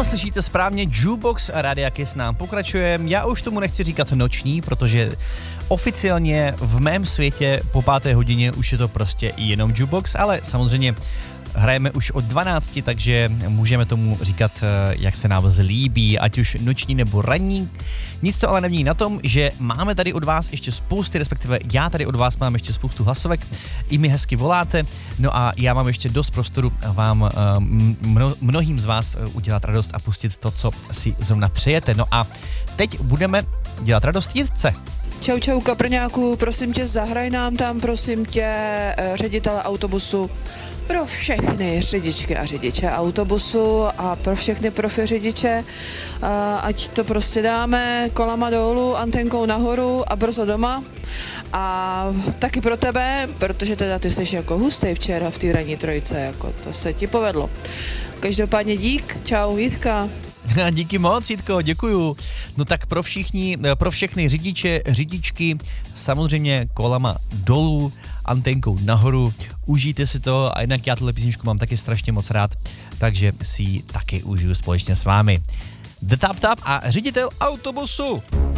Ano, slyšíte správně, Jukebox Rádia Kiss nám pokračuje. Já už tomu nechci říkat noční, protože oficiálně v mém světě po 5. hodině už je to prostě jenom Jukebox, ale samozřejmě hrajeme už od 12, takže můžeme tomu říkat, jak se nám zlíbí, ať už noční nebo ranní. Nic to ale nemění na tom, že máme tady od vás ještě spousty, respektive já tady od vás mám ještě spoustu hlasovek, i mi hezky voláte, no a já mám ještě dost prostoru vám mnohým z vás udělat radost a pustit to, co si zrovna přejete. No a teď budeme dělat radost Jitce. Čau Kaprňáku, prosím tě, zahraj nám tam, prosím tě, ředitele autobusu pro všechny řidičky a řidiče autobusu a pro všechny profi řidiče, ať to prostě dáme kolama dolů, antenkou nahoru a brzo doma. A taky pro tebe, protože teda ty jsi jako hustej včera v té ranní trojice, jako to se ti povedlo. Každopádně dík, čau Jitka. Díky moc, Jitko, děkuju. No tak pro všechny řidiče, řidičky, samozřejmě kolama dolů, antenkou nahoru, užijte si to a jinak já tuhle písničku mám taky strašně moc rád, takže si ji taky užiju společně s vámi. The Tap Tap a ředitel autobusu.